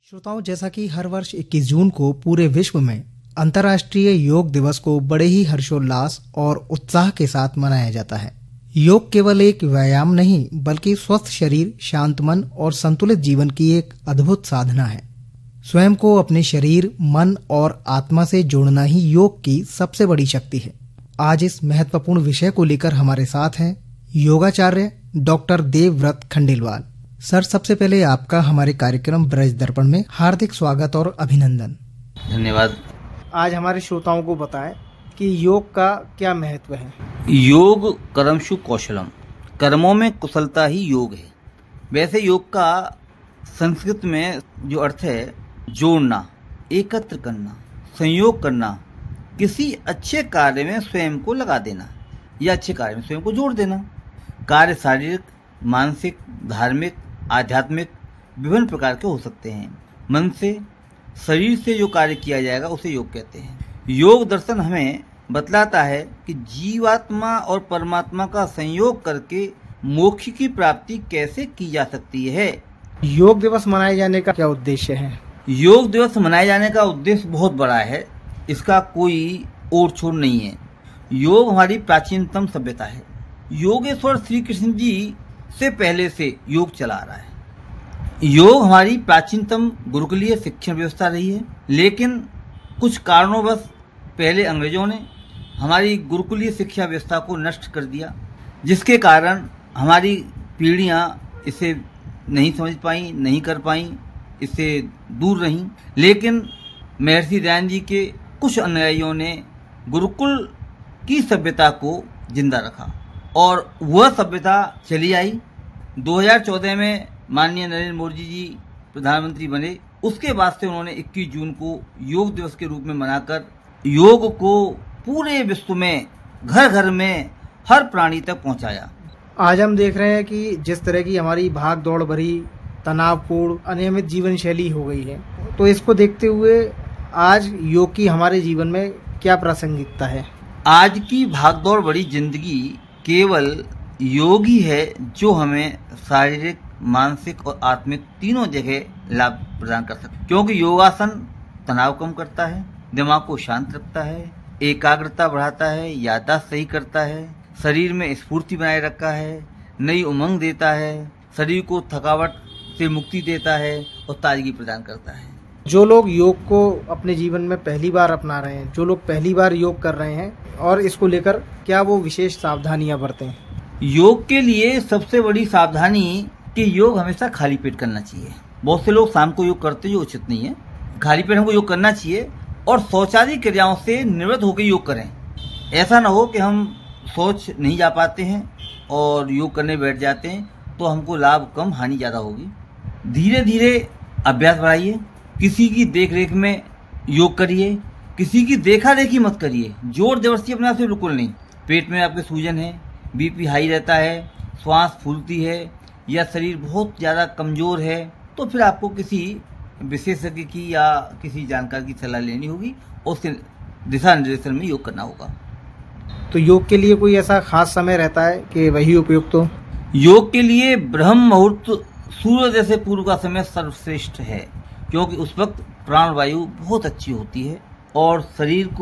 श्रोताओं, जैसा कि हर वर्ष 21 जून को पूरे विश्व में अंतर्राष्ट्रीय योग दिवस को बड़े ही हर्षोल्लास और उत्साह के साथ मनाया जाता है। योग केवल एक व्यायाम नहीं बल्कि स्वस्थ शरीर, शांत मन और संतुलित जीवन की एक अद्भुत साधना है। स्वयं को अपने शरीर, मन और आत्मा से जोड़ना ही योग की सबसे बड़ी शक्ति है। आज इस महत्वपूर्ण विषय को लेकर हमारे साथ हैं योगाचार्य डॉक्टर देवव्रत खंडेलवाल। सर, सबसे पहले आपका हमारे कार्यक्रम ब्रज दर्पण में हार्दिक स्वागत और अभिनंदन। धन्यवाद। आज हमारे श्रोताओं को बताएं कि योग का क्या महत्व है। योग कर्मसु कौशलम, कर्मों में कुशलता ही योग है। वैसे योग का संस्कृत में जो अर्थ है, जोड़ना, एकत्र करना, संयोग करना, किसी अच्छे कार्य में स्वयं को लगा देना या अच्छे कार्य में स्वयं को जोड़ देना। कार्य शारीरिक, मानसिक, धार्मिक, आध्यात्मिक विभिन्न प्रकार के हो सकते हैं। मन से, शरीर से जो कार्य किया जाएगा उसे योग कहते हैं। योग दर्शन हमें बतलाता है कि जीवात्मा और परमात्मा का संयोग करके मोक्ष की प्राप्ति कैसे की जा सकती है। योग दिवस मनाए जाने का क्या उद्देश्य है? योग दिवस मनाए जाने का उद्देश्य बहुत बड़ा है, इसका कोई ओर छोर नहीं है। योग हमारी प्राचीनतम सभ्यता है। योगेश्वर श्री कृष्ण जी से पहले से योग चला आ रहा है। योग हमारी प्राचीनतम गुरुकुलीय शिक्षण व्यवस्था रही है, लेकिन कुछ कारणोंवश पहले अंग्रेजों ने हमारी गुरुकुलीय शिक्षा व्यवस्था को नष्ट कर दिया, जिसके कारण हमारी पीढ़ियां इसे नहीं समझ पाई, नहीं कर पाई, इससे दूर रहीं। लेकिन महर्षि दयानंद जी के कुछ अनुयायियों ने गुरुकुल की सभ्यता को जिंदा रखा और वह सभ्यता चली आई। 2014 में माननीय नरेंद्र मोदी जी प्रधानमंत्री बने, उसके बाद से उन्होंने 21 जून को योग दिवस के रूप में मनाकर योग को पूरे विश्व में, घर घर में, हर प्राणी तक पहुंचाया। आज हम देख रहे हैं कि जिस तरह की हमारी भाग दौड़ भरी, तनावपूर्ण, अनियमित जीवन शैली हो गई है, तो इसको देखते हुए आज योग की हमारे जीवन में क्या प्रासंगिकता है? आज की भागदौड़ भरी जिंदगी केवल योग ही है जो हमें शारीरिक, मानसिक और आत्मिक तीनों जगह लाभ प्रदान कर सकता है। क्योंकि योगासन तनाव कम करता है, दिमाग को शांत रखता है, एकाग्रता बढ़ाता है, याददाश्त सही करता है, शरीर में स्फूर्ति बनाए रखा है, नई उमंग देता है, शरीर को थकावट से मुक्ति देता है और ताजगी प्रदान करता है। जो लोग योग को अपने जीवन में पहली बार अपना रहे हैं, जो लोग पहली बार योग कर रहे हैं, और इसको लेकर क्या वो विशेष सावधानियां बरतें? योग के लिए सबसे बड़ी सावधानी कि योग हमेशा खाली पेट करना चाहिए। बहुत से लोग शाम को योग करते हैं, जो उचित नहीं है। खाली पेट हमको योग करना चाहिए और शौचादि क्रियाओं से निवृत्त होकर योग करें। ऐसा ना हो कि हम शौच नहीं जा पाते हैं और योग करने बैठ जाते हैं, तो हमको लाभ कम, हानि ज्यादा होगी। धीरे धीरे अभ्यास बढ़ाइए, किसी की देख रेख में योग करिए, किसी की देखा देखी मत करिए। जोर जबरदस्ती अपने आप से बिल्कुल नहीं। पेट में आपके सूजन है, बीपी हाई रहता है, श्वास फूलती है या शरीर बहुत ज्यादा कमजोर है, तो फिर आपको किसी विशेषज्ञ की या किसी जानकार की सलाह लेनी होगी और उसके दिशा निर्देशन में योग करना होगा। तो योग के लिए कोई ऐसा खास समय रहता है कि वही उपयुक्त हो? योग के लिए ब्रह्म मुहूर्त, सूर्योदय से पूर्व का समय सर्वश्रेष्ठ है, क्योंकि उस वक्त प्राणवायु बहुत अच्छी होती है और शरीर को